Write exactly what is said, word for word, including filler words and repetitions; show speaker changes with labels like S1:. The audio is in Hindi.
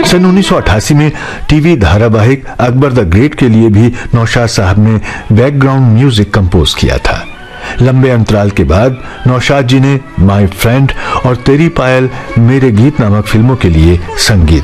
S1: सन उन्नीस सौ अट्ठासी में टीवी धारावाहिक अकबर द ग्रेट के लिए भी नौशाद साहब ने बैकग्राउंड म्यूजिक कंपोज किया था। लंबे अंतराल के बाद नौशाद जी ने माय फ्रेंड और तेरी पायल मेरे गीत नामक फिल्मों के लिए संगीत